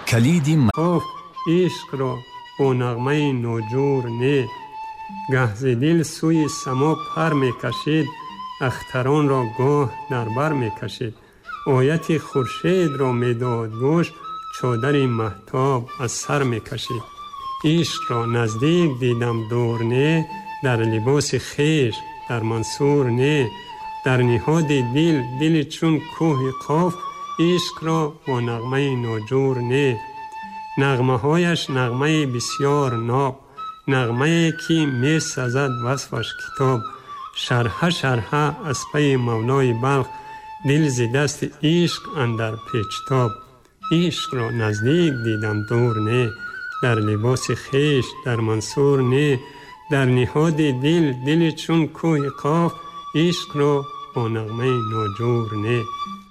کلیدی عشق را با نغمه نوجور نه، گه ز دل سوی سما پر می کشید، اختران را گاه در بر می کشید. آیت خورشید را می داد گوش، چادر مهتاب از سر می کشید. عشق را نزدیک دیدم دور نه، در لباس خیش در منصور نه، در نهاد دل چون کوه قاف، عشق را با نغمه نوجور نه. نغمه هایش نغمه بسیار ناب، نغمه کی می سزد وصفش کتاب. شرحه از پی مولای بلخ، دل ز دست عشق اندر پیچتاب. عشق را نزدیک دیدم دور نه، در لباس خیش در منصور نه، در نهاد دل چون کوه قاف، عشق را با نغمه نوجور نه.